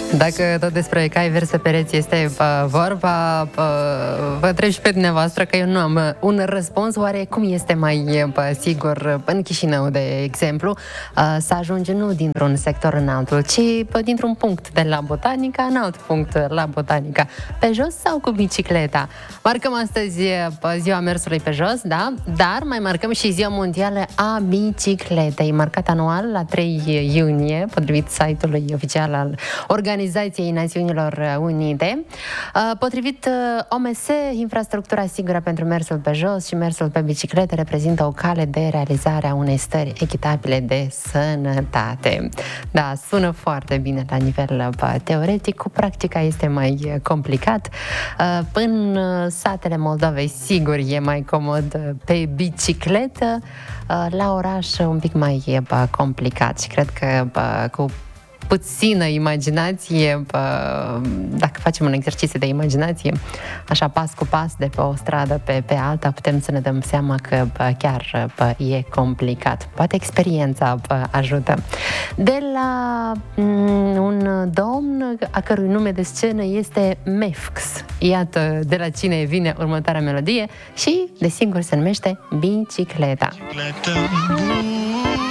Dacă tot despre cai verzi pe pereți este vorba, vă întreb și pe dumneavoastră că eu nu am un răspuns. Oare cum este mai sigur în Chișinău, de exemplu, să ajungi nu dintr-un sector în altul, ci dintr-un punct de la Botanica în alt punct la Botanica, pe jos sau cu bicicleta? Marcăm astăzi ziua mersului pe jos, da? Dar mai marcăm și ziua mondială a bicicletei, marcat anual la 3 iunie, potrivit site-ului oficial al Organizației Națiunilor Unite. Potrivit OMS, infrastructura sigură pentru mersul pe jos și mersul pe bicicletă reprezintă o cale de realizare a unei stări echitabile de sănătate. Da, sună foarte bine la nivel teoretic, cu practica este mai complicat. În satele Moldovei, sigur, e mai comod pe bicicletă, la oraș un pic mai complicat și cred că cu puțină imaginație, dacă facem un exercițiu de imaginație, așa pas cu pas de pe o stradă pe alta, putem să ne dăm seama că chiar e complicat. Poate experiența ajută. De la un domn a cărui nume de scenă este Mefx. Iată de la cine vine următoarea melodie și, desigur, se numește Bicicleta.